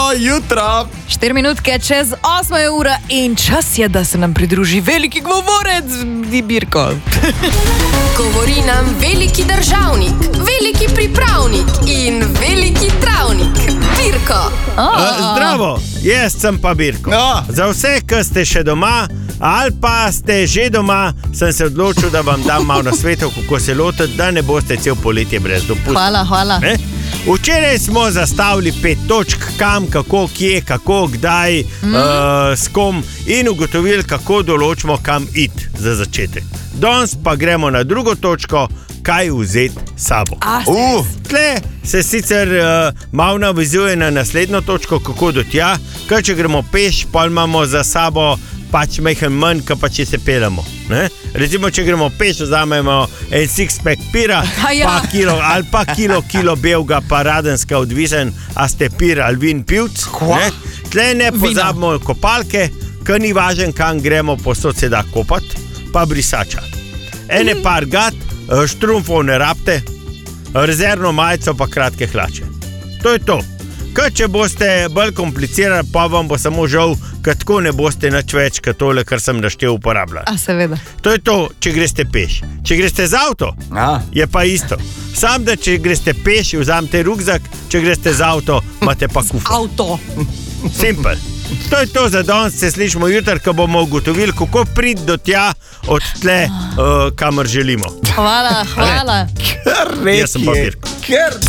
Dobro jutro. 4 minutke čez 8 ura in čas je, da se nam pridruži veliki govorec, Birko. Govori nam veliki državnik, veliki pripravnik in veliki travnik, Birko. Zdravo, jaz sem pa Birko. Za vse, ki ste še doma ali pa ste že doma, sem se odločil, da vam dam malo nasvetov, kako se lotiti, da ne boste cel poletje brez dopusta. Hvala. Včeraj smo zastavili 5 točk, kam, kako, kje, kako, kdaj, s kom in ugotovili, kako določimo, kam iti za začetek. Danes pa gremo na drugo točko, kaj vzeti sabo. Tle se sicer malo navizuje na naslednjo točko, kako do tja, ker če gremo peš, pa imamo za sabo pač majhen manj, kot pa če se pelamo. Recimo, če gremo peš, vzamemo en six-pack pira, pa kilo, ali pa kilo belga, pa radenska, odvisen, a ste pir ali vin pivc. Tle ne pozabimo kopalke, ker ni važen, kam gremo, posod se da kopati, pa brisača. Ene par gat, štrumfov ne rabte, rezervno majico pa kratke hlače. To je to. Ker če boste bolj komplicirali, pa vam bo samo žal, ker tako ne boste nič več, kot tole, kar sem naštel uporabljati. Seveda. To je to, če greste peš. Če greste z avto, je pa isto. Sam, da če greste peš, vzamete rukzak, če greste z avto, imate pa kufer. Avto. Simpel. To je to za danes, se slišimo jutri, ko bomo ugotovili, kako priti do tja, od tle, kamor želimo. Hvala. Kar res Jaz sem pa Birko.